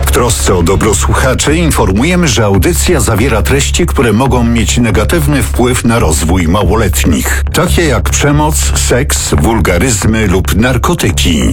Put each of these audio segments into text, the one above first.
W trosce o dobro słuchaczy informujemy, że audycja zawiera treści, które mogą mieć negatywny wpływ na rozwój małoletnich, takie jak przemoc, seks, wulgaryzmy lub narkotyki.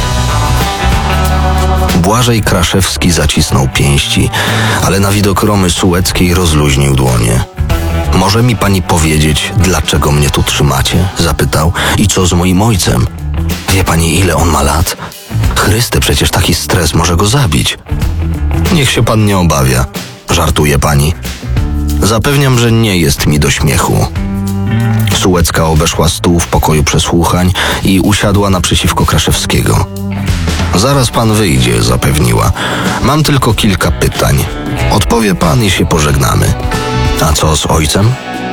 Błażej Kraszewski zacisnął pięści, ale na widok Romy Sułeckiej rozluźnił dłonie. Może mi pani powiedzieć, dlaczego mnie tu trzymacie? Zapytał. I co z moim ojcem? Wie pani, ile on ma lat? Chryste, przecież taki stres może go zabić. Niech się pan nie obawia, żartuje pani. Zapewniam, że nie jest mi do śmiechu. Sułecka obeszła stół w pokoju przesłuchań i usiadła naprzeciwko Kraszewskiego. Zaraz pan wyjdzie, zapewniła. Mam tylko kilka pytań. Odpowie pan i się pożegnamy. A co z ojcem?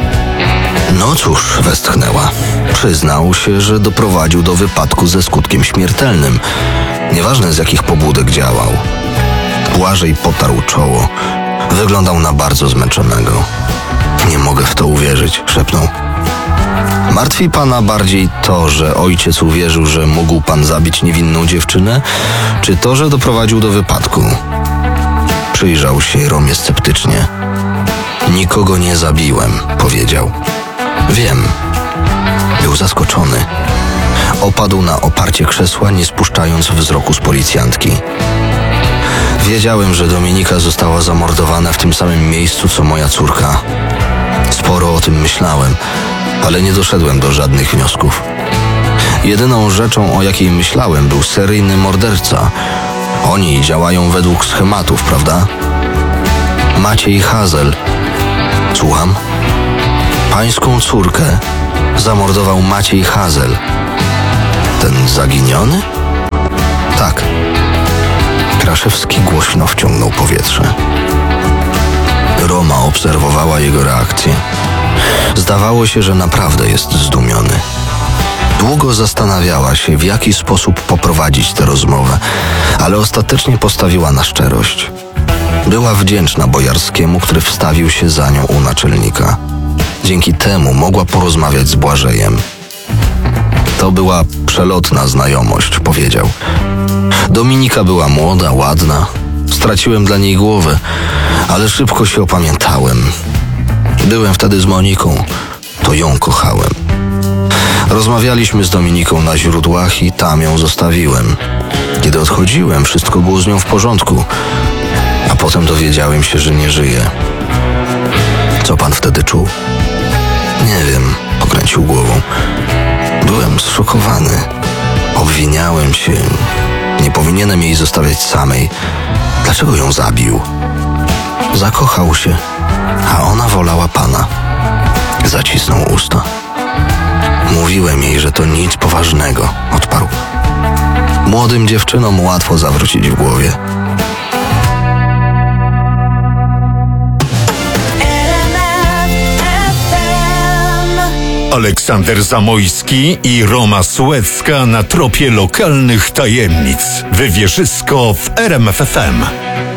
No cóż, westchnęła. Przyznał się, że doprowadził do wypadku ze skutkiem śmiertelnym. Nieważne, z jakich pobudek działał. Błażej potarł czoło. Wyglądał na bardzo zmęczonego. Nie mogę w to uwierzyć, szepnął. Martwi pana bardziej to, że ojciec uwierzył, że mógł pan zabić niewinną dziewczynę, czy to, że doprowadził do wypadku? Przyjrzał się Romie sceptycznie. Nikogo nie zabiłem, powiedział. Wiem. Był zaskoczony. Opadł na oparcie krzesła, nie spuszczając wzroku z policjantki. Wiedziałem, że Dominika została zamordowana w tym samym miejscu, co moja córka. Sporo o tym myślałem, ale nie doszedłem do żadnych wniosków. Jedyną rzeczą, o jakiej myślałem, był seryjny morderca. Oni działają według schematów, prawda? Maciej Hazel. Słucham? Pańską córkę zamordował Maciej Hazel. Ten zaginiony? Tak. Kraszewski głośno wciągnął powietrze. Roma obserwowała jego reakcję. Zdawało się, że naprawdę jest zdumiony. Długo zastanawiała się, w jaki sposób poprowadzić tę rozmowę, ale ostatecznie postawiła na szczerość. Była wdzięczna Bojarskiemu, który wstawił się za nią u naczelnika. Dzięki temu mogła porozmawiać z Błażejem. To była przelotna znajomość, powiedział. Dominika była młoda, ładna. Straciłem dla niej głowę, ale szybko się opamiętałem. Byłem wtedy z Moniką. To ją kochałem. Rozmawialiśmy z Dominiką na źródłach i tam ją zostawiłem. Kiedy odchodziłem, wszystko było z nią w porządku. A potem dowiedziałem się, że nie żyje. Co pan wtedy czuł? Nie wiem, pokręcił głową. Byłem zszokowany. Obwiniałem się. Nie powinienem jej zostawiać samej. Dlaczego ją zabił? Zakochał się, a ona wolała pana. Zacisnął usta. Mówiłem jej, że to nic poważnego, odparł. Młodym dziewczynom łatwo zawrócić w głowie. Aleksander Zamojski i Roma Sułecka na tropie lokalnych tajemnic. Wywierzysko w RMF FM.